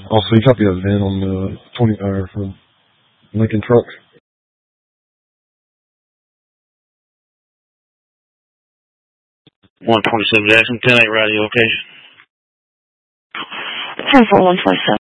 Also, you copy that VIN on the 20 for Lincoln truck. 127 Jackson, 10-8 radio location. 10-4-127.